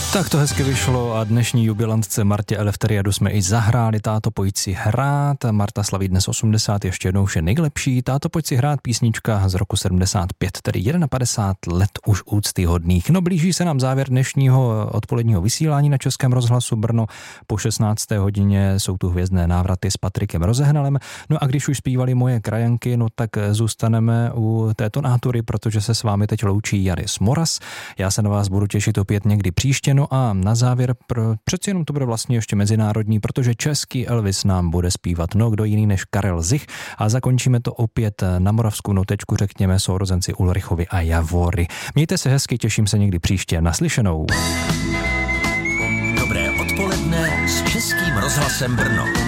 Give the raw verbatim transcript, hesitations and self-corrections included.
Tak to hezky vyšlo a dnešní jubilantce Martě Eleftheriadu jsme i zahráli Táto pojď si hrát. Marta slaví dnes osmdesát, ještě jednou vše nejlepší. Táto pojď si hrát, písnička z roku sedmdesát pět, tedy padesát jedna let už úctyhodných. No blíží se nám závěr dnešního odpoledního vysílání na Českém rozhlasu Brno. Po šestnácté hodině jsou tu hvězdné návraty s Patrikem Rozehnalem. No a když už zpívali moje krajanky, no tak zůstaneme u této nátury, protože se s vámi teď loučí Jaris Moras. Já se na vás budu těšit opět někdy příště. No a na závěr, pro, přeci jenom to bude vlastně ještě mezinárodní, protože český Elvis nám bude zpívat, no kdo jiný než Karel Zich, a zakončíme to opět na moravskou notečku, řekněme, sourozenci Ulrichovi a Javory. Mějte se hezky, těším se někdy příště. Naslyšenou. Dobré odpoledne s Českým rozhlasem Brno.